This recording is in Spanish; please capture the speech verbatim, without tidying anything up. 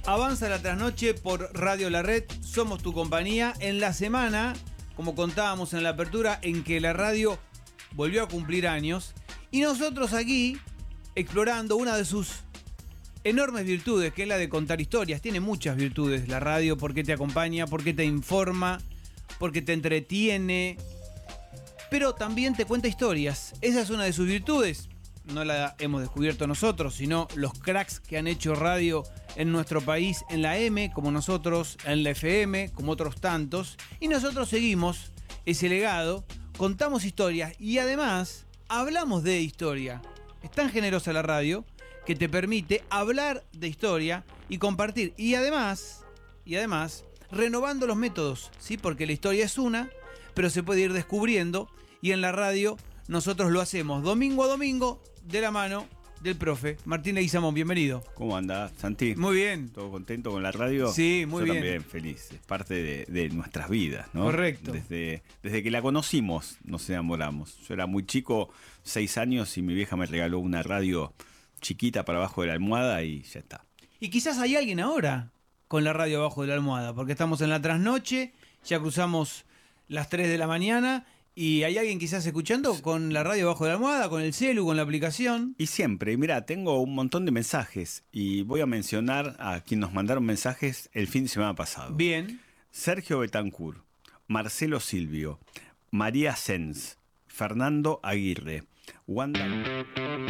Avanza la trasnoche por Radio La Red, somos tu compañía en la semana, como contábamos en la apertura, en que la radio volvió a cumplir años y nosotros aquí explorando una de sus enormes virtudes, que es la de contar historias. Tiene muchas virtudes la radio, porque te acompaña, porque te informa, porque te entretiene, pero también te cuenta historias. Esa es una de sus virtudes. No la hemos descubierto nosotros, sino los cracks que han hecho radio en nuestro país, en la M, como nosotros, en la F M, como otros tantos. Y nosotros seguimos ese legado, contamos historias y además hablamos de historia. Es tan generosa la radio que te permite hablar de historia y compartir. Y además, y además, renovando los métodos, ¿sí? Porque la historia es una, pero se puede ir descubriendo. Y en la radio nosotros lo hacemos domingo a domingo de la mano del profe Martín Leguizamón. Bienvenido. ¿Cómo anda, Santi? Muy bien. ¿Todo contento con la radio? Sí, muy Yo bien. también feliz. Es parte de, de nuestras vidas, ¿no? Correcto. Desde, desde que la conocimos nos enamoramos. Yo era muy chico, seis años, y mi vieja me regaló una radio chiquita para abajo de la almohada y ya está. Y quizás hay alguien ahora con la radio abajo de la almohada, porque estamos en la trasnoche, ya cruzamos las tres de la mañana y hay alguien quizás escuchando con la radio abajo de la almohada, con el celu, con la aplicación. Y siempre, mira, tengo un montón de mensajes y voy a mencionar a quienes nos mandaron mensajes el fin de semana pasado. Bien. Sergio Betancourt, Marcelo Silvio, María Sens, Fernando Aguirre, Wanda...